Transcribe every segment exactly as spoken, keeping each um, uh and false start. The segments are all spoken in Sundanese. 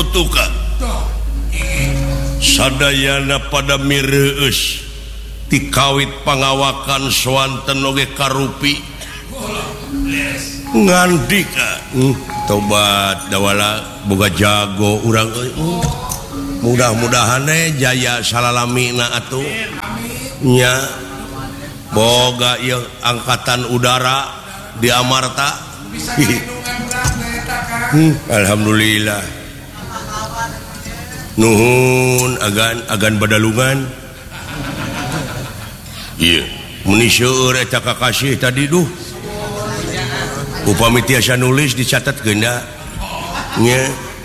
tutuka sadayana pada mireus tikawit pangawakan swanten oge karupi ngandika hmm, tobat dawala boga jago urang euy hmm. Mudah-mudahan jaya salalamina atuh nya boga ieu angkatan udara di Amarta hmm, alhamdulillah nuhun agan agan badalungan ieu mun seueur eta kakasih tadi duh upami tiasa nulis dicatatkeun da nya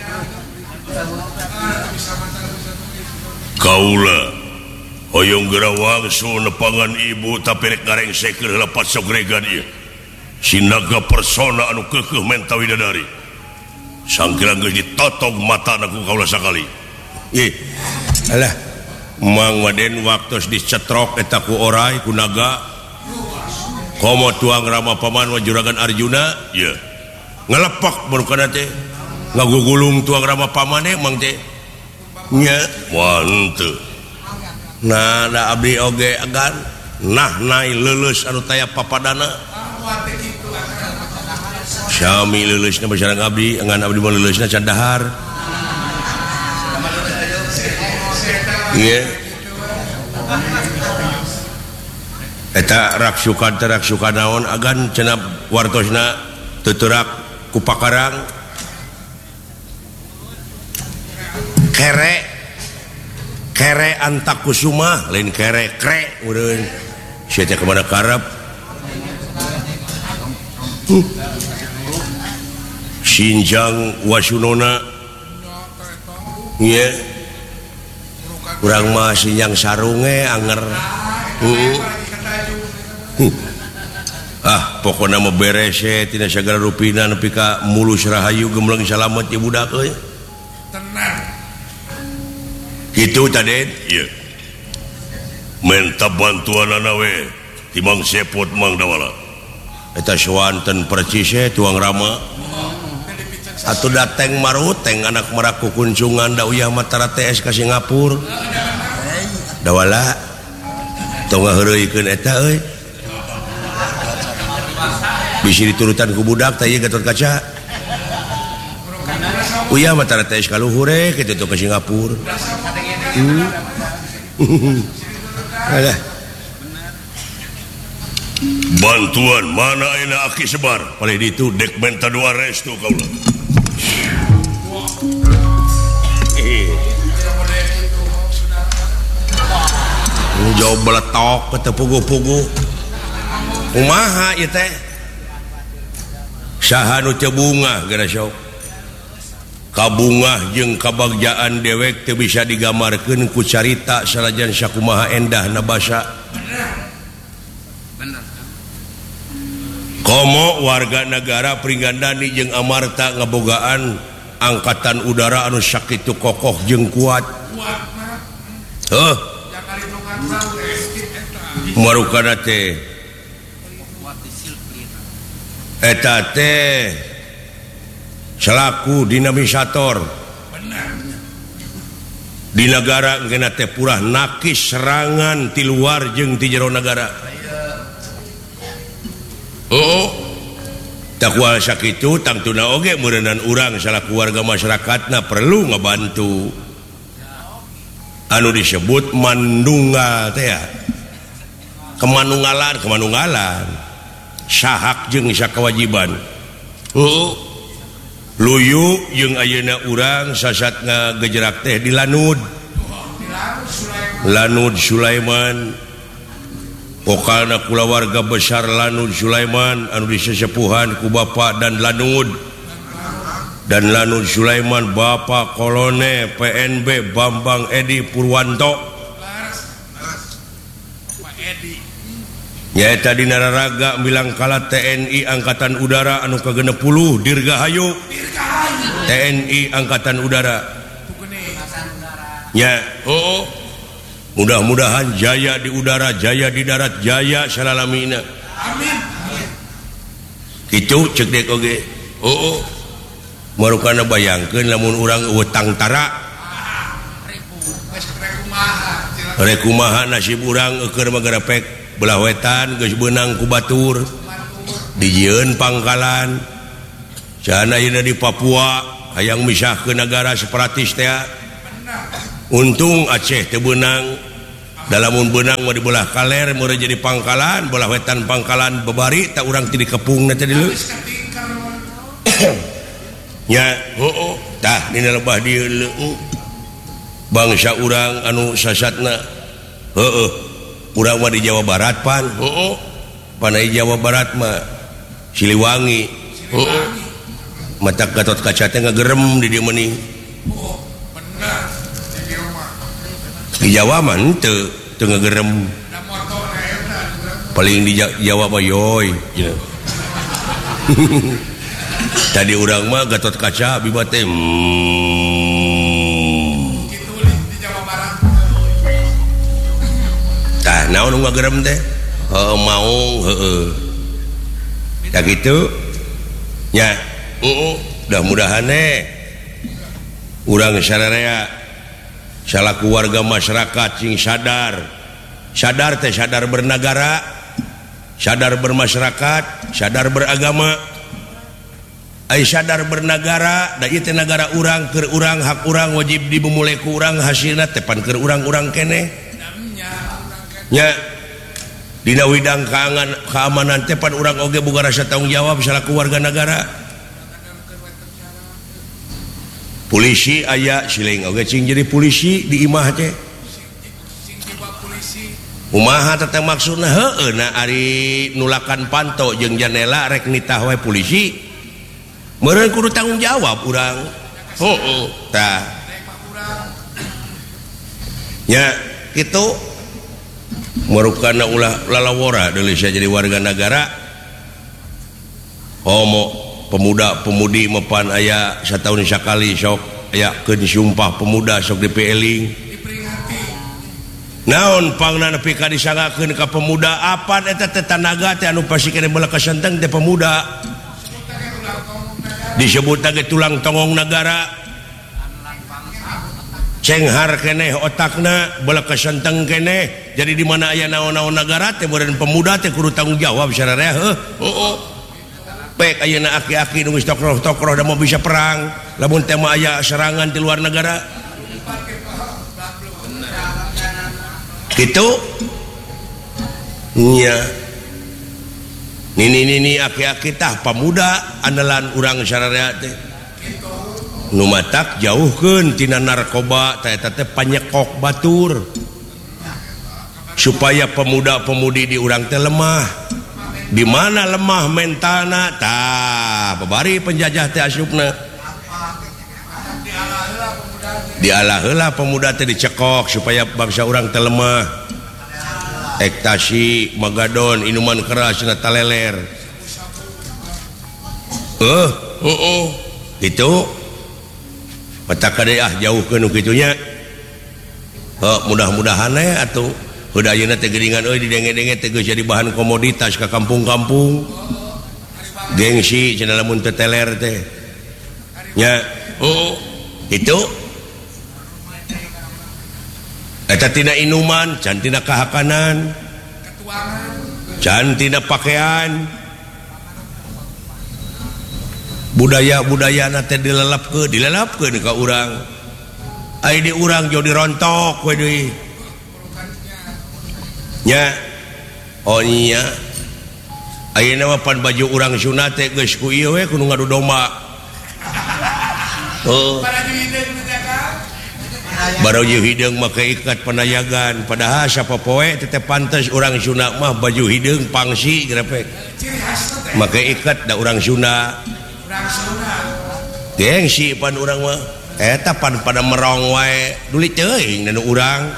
kaula hoyong gerawang su nepangan ibu tapi rek ngarengseukeun lepat sogregan ieu sinaga persona anu keukeuh menta widadari sangkira geus ditotog matana ku kaula sakali ih alah mang waden waktos dicetrok eta ku orai ku naga komo tuang rama paman wa juragan Arjuna ya ngelepak baru kana teh ngagugulung tuang rama pamane mang teh nya wah henteu nah da abdi oge agan nah nai leuleus anu taya papadana syami leuleusna basareng abdi ngan abdi mah leuleusna can dahar ieu eta rak sukan teh rak sukan naon agan cenah wartosna teu teurak ku pakarang kere kere antakusuma lain kere kre urang sia teh kemana karep hmm. Sinjang wasunona ieu urang mah sinjang sarunge anger heeh hmm. ah pokona mah beres we tina sagala rupina nepi ka mulus rahayu gemuleng salamet ti budak euy tenang gitu tadi iya minta bantuan anak we timang sepot mang dawala eta swanten percise tuang rama atuh dateng maruteng anak meraku kunjungan da uyah matara T S ka Singapura dawala tong ngaheureuikeun eta euy bisi diturutan ku budak teh ieu Gatot Kaca uyah matara T S ka luhur we kitu ka Singapura Hmm. bantuan mana ayeuna aki sebar paling ditu dek menta dua restu kaula jauh beletok kata pugu-pugu kumaha ieu teh saha nu teu bunga gara sok kabungah jeung kabagjaan dewek teu bisa digambarkeun ku carita salajan sakumaha endahna basa bener komo warga negara Pringgandani jeung Amarta ngabogaan angkatan udara anu sakitu kokoh jeung kuat heuh marukana teh eta teh selaku dinamisator di negara ngena teh purah nakis serangan ti luar jeung ti jero negara oh tak kual sakitu tangtuna oge meureunnan urang salaku warga masyarakatna perlu ngabantu anu disebut mandunggal teh ya kemanunggalan kemanunggalan sahak jeung sakawajiban oh luyu jeung ayeuna urang sasat ngagejerak teh di Lanud Lanud Sulaiman pokalna kulawarga besar Lanud Sulaiman anu disesepuhan ku bapa dan Lanud dan Lanud Sulaiman Bapak Kolone P N B Bambang Edi Purwanto nyaeta dina raraga bilang kala T N I Angkatan Udara anu kagenep puluh Dirgahayu T N I Angkatan Udara nya oh mudah-mudahan jaya di udara jaya di darat jaya salalamina amin kitu cek dek oge oh marukana bayangkeun lamun urang utang tara rek kumaha nasib urang keur magarepek belah wetan geus beunang ku batur dijieun pangkalan jana ayeuna di Papua hayang misah ke negara separatis teh untung Aceh teu beunang dalamun beunang mah dibelah kaler meureun jadi pangkalan belah wetan pangkalan babari tak urang ti dikepungna teh dieu nya heuh tah dina lebah dieu bangsa urang anu sasatna heuh urang mah di Jawa Barat pan heuh panai Jawa Barat mah Siliwangi heuh mata Gatot Kaca teh ngagerem di dieu meuning di Jawa mah henteu teu ngagerem paling di Jawa mah yoy tadi urang mah Gatot Kaca biba teh tah naon nu ngagerem teh heueuh maung heueuh tah kitu nya heeh mudah-mudahan eh urang sararea salaku warga masyarakat sing sadar sadar teh sadar bernagara sadar bermasyarakat sadar beragama ai sadar bernagara da ieu teh nagara urang keur urang hak urang wajib dibumulai ku urang hasilna teh pan keur urang-urang keneh nya dina widang keamanan teh pan urang oge boga rasa tanggung jawab salaku warga negara polisi aya siling oge cing jadi polisi di imah teh kumaha teh maksudna heueuh na ari nulakan panto jeung janela rek nitah wae polisi meureun kudu tanggung jawab urang heueuh tah nya kitu marukana ulah lalawora deui jadi warga negara homo pemuda-pemudi mepan aya satahun sakali sok aya keun sumpah pemuda sok dipieling naon pangna nepi ka disangakeun ka pemuda apan eta teh tanaga teh anu pasti kene beula kasenteng teh pemuda disebut ge tulang tongong negara cenghar keneh otakna beula kasenteng keneh jadi di mana aya naon-naon negara teh meureun pemuda teh kudu tanggung jawab sararea heuh heuh pek ayeuna aki-aki nu geus tokroh-tokroh da mau bisa perang lamun teh mah aya serangan di luar negara kitu nya nini-nini aki-aki tah pamuda andalan urang sararea teh nu matak jauhkeun tina narkoba teh eta teh panyekok batur supaya pemuda-pemudi di urang teh lemah di mana lemah mentalna tah babari penjajah teh asupna dialah heula pemuda teh dicekok supaya bangsa urang teh lemah ekstasi magadon inuman keras cenah taleler eh heeh itu mata kadeh ah jauhkeun nu kitu nya heuh mudah-mudahan we atuh udah ayeuna teh geuningan euy didenge-denge teh geus jadi bahan komoditas ka kampung-kampung gengsi cenah lamun teu teler teh nya heeh itu eta tina inuman can tina kahakanan can tina pakaian budaya-budayana teh dilelepkeun dilelepkeun ka urang ai di urang jo dirontok we deui nya oh nya ayeuna mah pan baju urang sunat teh geus ku ieu we kudu ngadu domba oh baraji hideung make ikat panayagan padahal sapopoe teh pantes urang sunat mah baju hideung pangsi grepek make ikat da urang sunat gengsi pan urang mah eta pan pada merong wae duli teuing nu urang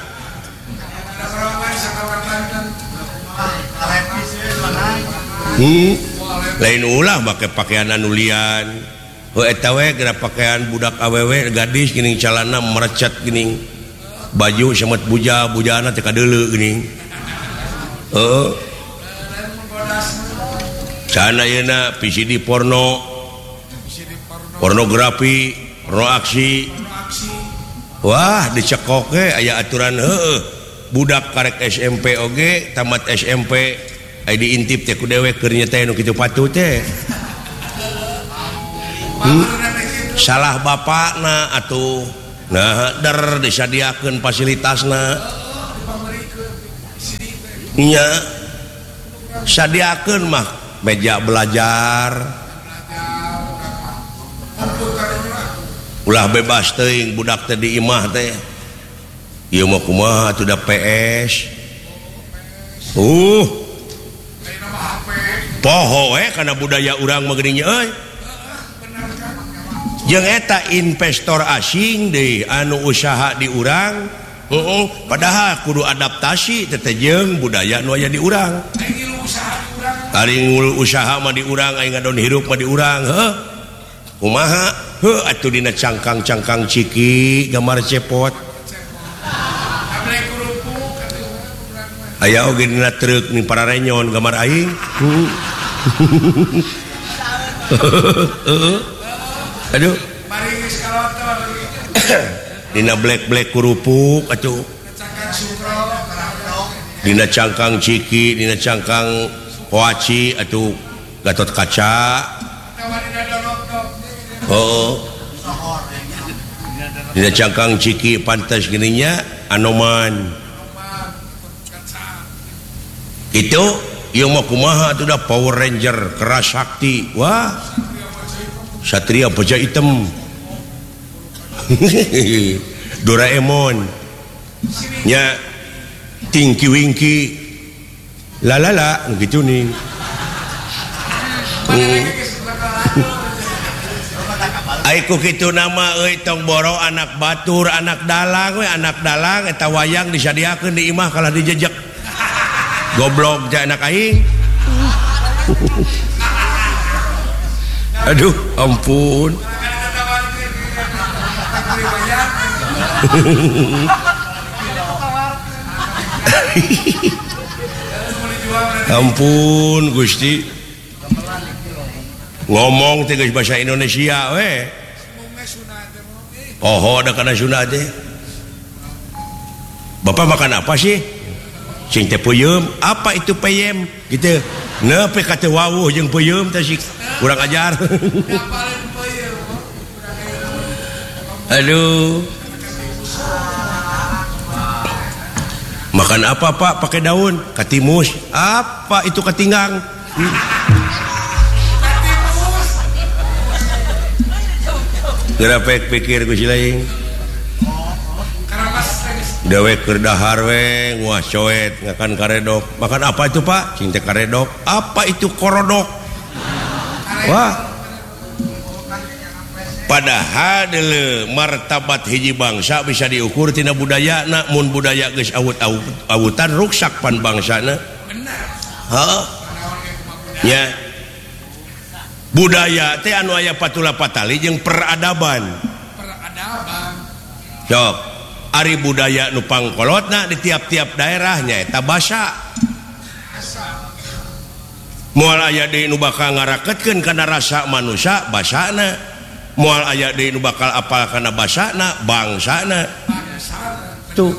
hmm lain ulah make pakaian anu lian heuh eta we geura pakaian budak awewe gadis geuning calana merecet geuning baju semet buja bujana teh kadeuleu geuning heuh can ayeuna P C D porno pornografi pornoaksi wah dicekoke aya aturan heeh budak karek S M P oge tamat S M P aya diintip teh ku dewek keur nyeteh nu kitu patut teh hmm? Salah bapakna atuh nah der disadiakeun fasilitasna nya sadiakeun mah meja belajar ulah bebas teuing budak teh di imah teh ieu mah kumaha atuh da P S uh poho we kana budaya urang mah geuning euy jeung eta investor asing deui anu usaha di urang heeh padahal kudu adaptasi teh jeung budaya nu aya di urang ari ngulu usaha mah di urang aya ngadon hirup mah di urang heuh kumaha heuh atuh dina cangkang-cangkang ciki gambar cepot aya oge dina truk ning pararenyon gambar aing aduh dina black-black kurupuk atuh dina cangkang ciki dina cangkang poaci atuh Gatot Kaca oh dina cangkang ciki pantas gininya Anoman itu ieu mah kumaha atuh da Power Ranger keras sakti wah Satria Baja Hitam Doraemon nya Tinky Winky lalala gitu nih aiku kitu nama euy tong boro anak batur anak dalang we anak dalang eta wayang disadiakeun di imah kalah dijejek goblok ja anak aing aduh ampun ampun Gusti ngomong teh geus bahasa Indonesia we oh da kana Sunda teh Bapak makan apa sih sing teh peuyeum apa itu peyem gitu nepi ka teu wawuh jeung peuyeum teh sik kurang ajar aduh makan apa Pak pakai daun katimus apa itu katinggang hmm. Gerapek pikir ku silaing dewek keur dahar we nguah coet ngakan karedok makan apa itu Pak cing teh karedok apa itu korodok wah padahal deuleu martabat hiji bangsa bisa diukur tina budayana mun budaya geus awut-awutan ruksak pan bangsana bener heeh nya budaya teh anu aya patula patali jeung peradaban peradaban sok ari budaya nu pangkolotna di tiap-tiap daerahnya eta basa moal aya deui nu bakal ngarakeutkeun kana rasa manusia basana moal aya deui nu bakal apal kana basana bangsana tuh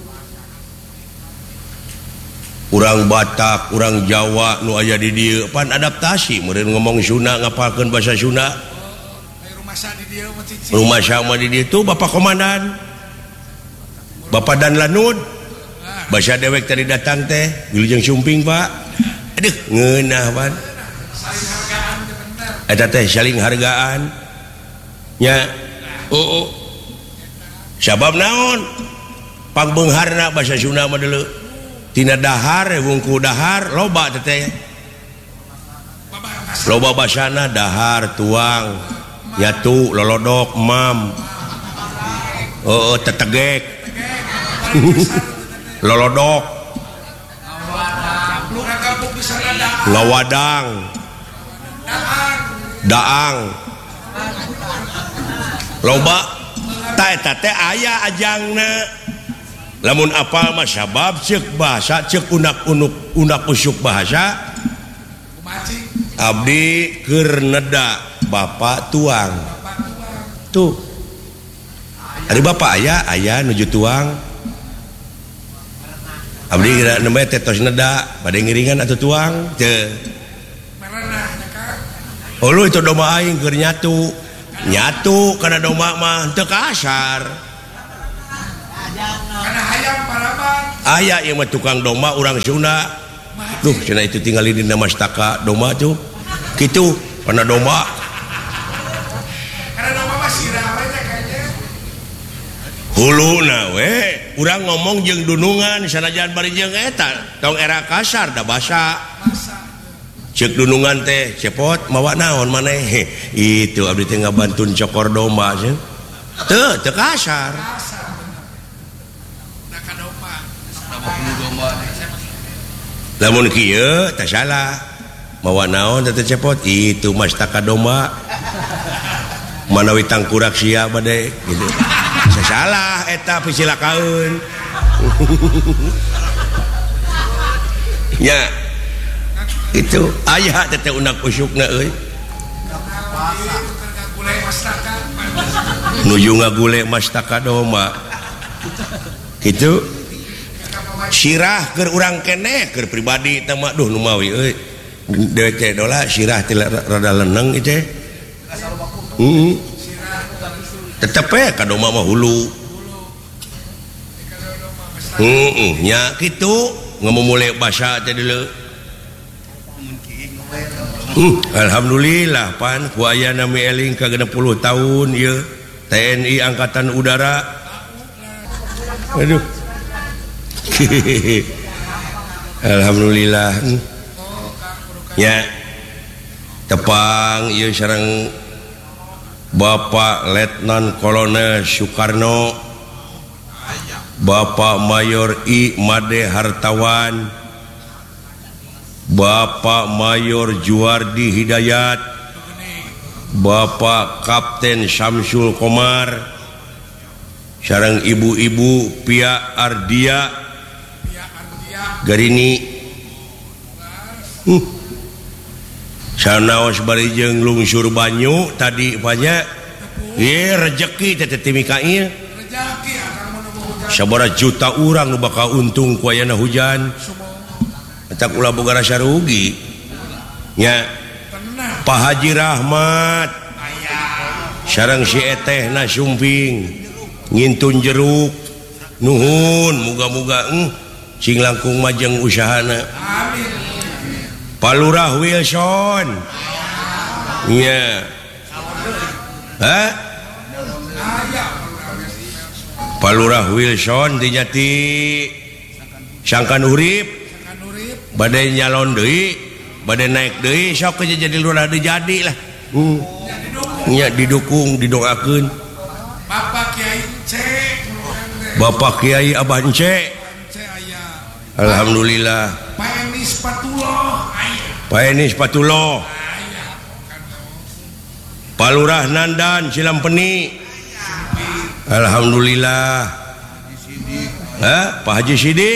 urang Batak urang Jawa nu aya di dieu pan adaptasi meureun ngomong Sunda ngapalkeun basa Sunda rumah sa di dieu mah cicing rumah sa mah di dieu tuh Bapak Komandan Bapak Dan Lanud basa dewek tadi datang teh wilujeng sumping Pak aduh ngeunah pan saling hargaan bener eta teh saling hargaan nya oh, oh. Sabab naon pangbeungharna basa Sunda mah deuleu tina dahar wungku dahar loba teh loba basana dahar tuang nyatu lolodok mam oh tetegek lolodok ngawadang daang loba ta eta teh aya ajangna lamun apal mah sabab ceuk bahasa ceuk unak-unuk unak usuk bahasa abdi keur neda Bapak tuang tuh ada bapak ayah ayah nuju tuang abdi namanya tetos neda pada ngiringan atau tuang ce oh lu itu domba aing keur nyatu nyatu karena domba mah teu kasar karena hayam paraban aya ieu mah tukang domba urang Sunda duh cenah itu tinggal di nama staka domba tuh kitu karena domba karena domba mah sirah we kayaknya huluna we urang ngomong jeung dunungan sanajan bari jeung eta tong era kasar da basa cek dunungan teh cepot mawa naon maneh itu abdi teh ngabantun cokor domba teh teu teu kasar lamun kieu teh salah mawa naon teh cepot itu mas taka domba manawi tangkurak sia bade gitu salah eta pisilakaeun nya itu ayah teh unak usukna euy nuju ngagule mastaka domba kitu sirah keur urang keneh keur pribadi teh mah duh nu mawi euy dewe teh dola sirah teh rada leuneng ieu teh heeh tetep we ka domba mah hulu heeh nya kitu ngamumule basa teh deuleu Uh, alhamdulillah pan ku aya nami eling ka genep puluh tahun ieu T N I Angkatan Udara aduh alhamdulillah ya tepang ieu sareng Bapak Letnan Kolonel Soekarno Bapak Mayor I Made Hartawan Bapak Mayor Juwardi Hidayat Bapak Kapten Samsul Komar sareng ibu-ibu Pia Ardia Garini uh. sanaos bari jeung lungsur banyu tadi banyak ye rezeki teh teh mika ieu sabaraha juta urang nu bakal untung ku ayana hujan tak ulah boga rasa rugi nya Pak Haji Rahmat sareng si eteh na sumping ngintun jeruk nuhun muga-muga eh, sing langkung majeng usahana Pak Lurah Wilson nya ha Pak Lurah Wilson di Jati Sangkan Urip badai nyalon deui badai naik deui sok aja jadi lurah deui jadi lah hmm. nya didukung didoakeun Bapak Kiai Ence Bapak Kiai Abah Ence alhamdulillah Pak Enis Patullah Pak Enis Patullah Pak Lurah Nandan Cilampeni alhamdulillah ha Pak Haji Sidik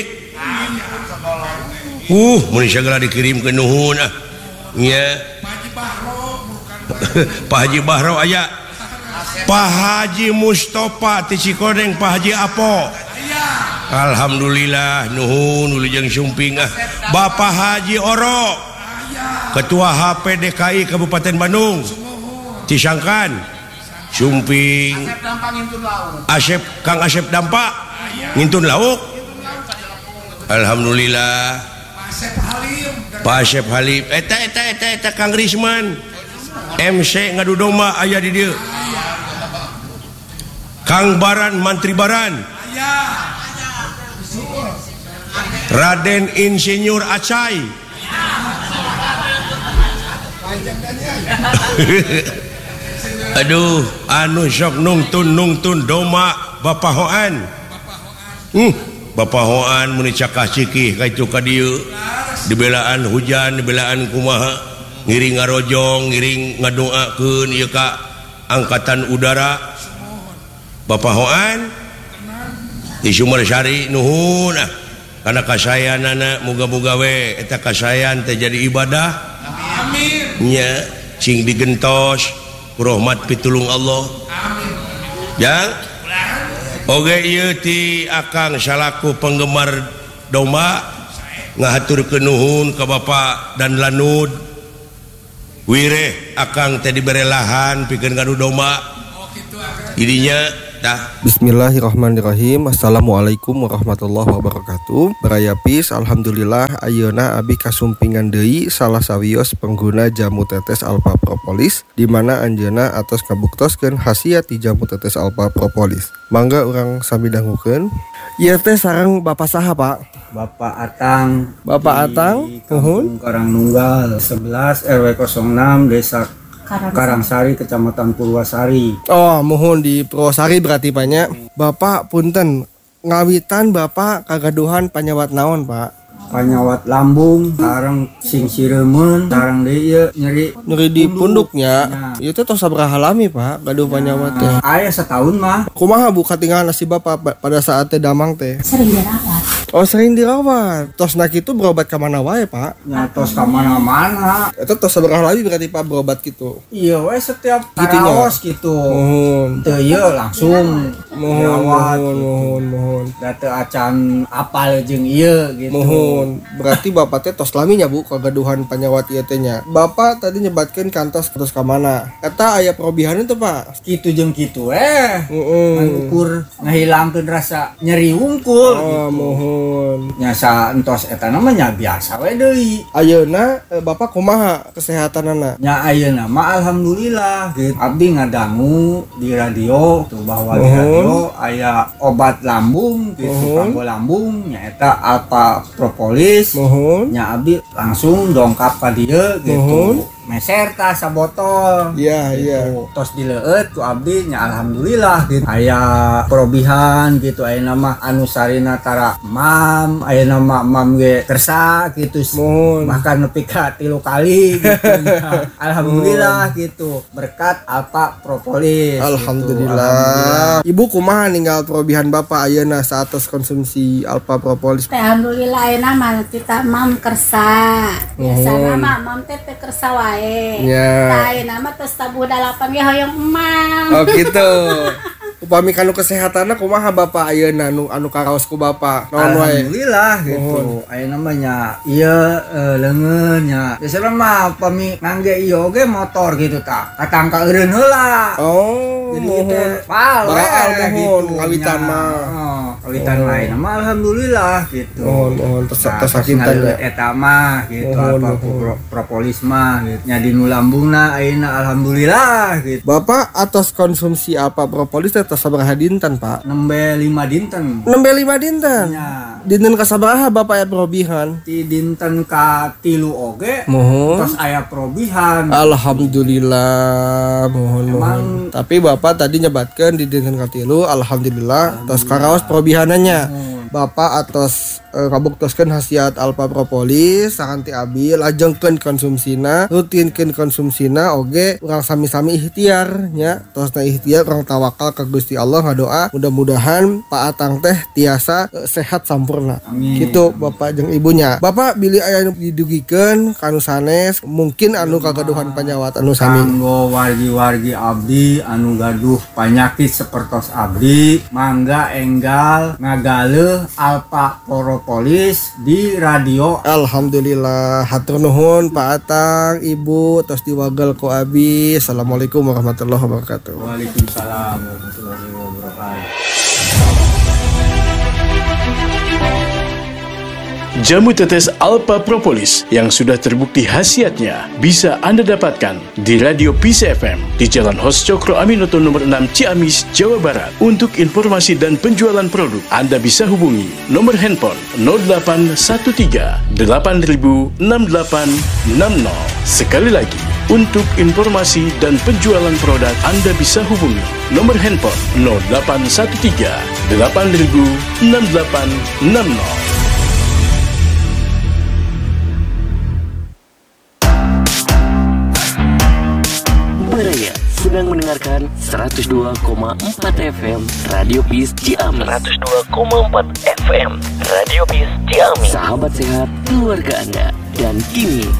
Uh, mun segala dikirim ke nuhun ah. Nya. Pak Haji Bahro aya. Pak Haji Mustofa ti Cikodeng Pak Haji Apo. Alhamdulillah nuhun uli jeung sumping ah. Bapak Haji Oro. Ketua H P D K I Kabupaten Bandung. Cisangkan. Sumping. Asep Kang Asep Dampak. Ngintun lauk. Alhamdulillah. Pak Asep Halim eta eta eta eta Kang Risman M C ngadu domba aya di dieu Kang Baran Mantri Baran Raden Insinyur Acai aduh anu sok nungtun nungtun domba Bapak Hoan hmm. Bapak Hoan muni cakah cikih ka itu ka dieu dibelaan hujan dibelaan kumaha ngiring ngarojong ngiring ngadoakeun ieu ka Angkatan Udara Bapak Hoan di Sumersari nuhun ah kana kasayanana muga-muga we eta kasayan teh jadi ibadah amin nya cing digentos rahmat pitulung Allah amin Yang oge ieu ti akang salaku penggemar domba ngahaturkeun nuhun ka Bapak dan Lanud. Wireh akang teh dibere lahan pikeun ngadu domba. Idinya tah. Bismillahirrahmanirrahim. Assalamualaikum warahmatullahi wabarakatuh. Barayapis alhamdulillah ayeuna abi kasumpingan deui salah sawios pengguna jamu tetes Alpha Propolis di mana anjeunna atos kabuktoskeun khasiat ti jamu tetes Alpha Propolis. Mangga urang sami dangukeun. Ieu teh sareng Bapak saha, Pak? Bapak Atang. Bapak Atang, nuhun. Karangnunggal sebelas R W nol enam Desa Karangsari, Kecamatan Purwasari. Oh, mohon di Purwasari berarti banyak. Bapak punten, ngawitan Bapak kagaduhan panyawat naon, Pak? Panyawat lambung, sareng sing siremen, sareng deui nyeri Nyeri di punduknya. Ieu teh tos sabaraha lami, Pak? Gaduh panyawat teh. Aya setahun mah. Kumaha Bu katinggalan si Bapak pada saat teh damang teh? Sering dirawat. Oh, sering dirawat. Tos na kitu berobat ka mana wae, Pak? Nyatos ka mana-mana. Eta tos sabaraha lami berarti Pak berobat kitu? Iya we setiap Gitu nya? taraos gitu. Mohon. Teu ieu langsung Mohon, dirawat. mohon, mohon, mohon. Da teu acan apal jeung ieu gitu. Mohon. Berarti Bapak teh tos lami nya Bu kagaduhan panyawat ieu teh nya. Bapak tadi nyebatkeun kantos terus ka mana? Eta aya perobihan itu, Pak? Kitu jeung kitu eh. Heeh. Ukur ngahilangkeun rasa nyeri wungkul Oh, gitu. mohon. Nyasa entos eta namanya biasa we deui. Ayeuna eh, Bapak kumaha kesehatanana? Nya ayeuna mah alhamdulillah gitu. Abdi ngadangu di radio tuh bahwa di Mohon. radio aya obat lambung gitu, Mohon. panggo lambung nya eta Alpha Propolis. Mohon. Nya abdi langsung dongkap ka dieu gitu. Mohon. Meser tah sabotol. Iya, iya. Gitu. Tos dileueut ku abdi nya alhamdulillah gitu. Aya perobihan gitu aya nama anu sarina tara mam, aya nama mam ge kersa gitu. Mohon. Bahkan nepi ka tilu kali gitu. Nah, alhamdulillah gitu. Berkat Alpha Propolis. Gitu. Alhamdulillah. Ibu kumaha ninggal perobihan Bapak ayeuna saatos konsumsi Alpha Propolis? Teh alhamdulillah ayeuna mah kita mam kersa. Biasana mah mam teh teh kersa wae. Ya. Tah ayeuna mah tos tabuh dalapan ge hoyong emam. Oh gitu. Upami kanu kesehatanna kumaha Bapak ayeuna anu anu karaos ku Bapak? Naon wae? Alhamdulillah gitu. Aya namanya ieu e, leungeun nya. Biasana mah upami ngangge ieu ge motor gitu tah. Katangka eureun heula. Oh, Jadi mohon. teh baal we Baal, mohon. gitu. Ngawitan nya. mah. Heeh, ngawitan Oh. lain mah alhamdulillah gitu. Mohon, mohon tes Nah, tes terus sakintan ngaleueut ya. eta mah gitu. Mohon, Alpha mohon. Pro- Propolis mah gitu. Nya di nu lambungna ayeuna alhamdulillah gitu. Bapak atas konsumsi apa propolis teh tos sabaraha dinten, Pak? Nembe lima dinten. Nembe lima dinten. Nya Dinten ka sabaraha Bapak aya perobihan? ti dinten ka tilu oge. Mohon. Terus aya perobihan. Alhamdulillah, mohon mohon. Emang- Tapi Bapak tadi nyebatkan di dinten katilu, alhamdulillah, tos karaos perobihanannya. Bapak atas e, kabuktoskeun khasiat Alpha Propolis sakanti abi lajengkeun konsumsina, rutinkeun konsumsina oge urang sami-sami ikhtiar nya. Tosna ikhtiar urang tawakal ka Gusti Allah ngadoa mudah-mudahan Pak Atang teh tiasa e, sehat sampurna. Amin. Gitu Bapak jeung ibunya. Bapak bilih aya anu didugikeun kanu sanes mungkin anu kagaduhan panyawat anu sami. Kanggo wargi-wargi abdi anu gaduh panyakit sapertos abdi mangga enggal ngagaleuh Alpha Propolis di radio. Alhamdulillah, hatur nuhun Pak Atang, Ibu, tos diwagel ku abi. Assalamualaikum warahmatullahi wabarakatuh. Waalaikumsalam warahmatullahi wabarakatuh. Jamu tetes Alpha Propolis yang sudah terbukti khasiatnya bisa Anda dapatkan di Radio Peace F M di Jalan Hos Cokro Aminoto nomor enam Ciamis, Jawa Barat. Untuk informasi dan penjualan produk, Anda bisa hubungi nomor handphone nol delapan satu tiga delapan nol enam delapan enam nol. Sekali lagi, untuk informasi dan penjualan produk Anda bisa hubungi nomor handphone nol delapan satu tiga delapan nol enam delapan enam nol. Baraya sedang mendengarkan seratus dua koma empat F M Radio Peace Ciamis. seratus dua koma empat F M Radio Peace Ciamis. Sahabat sehat keluarga Anda. Dan kini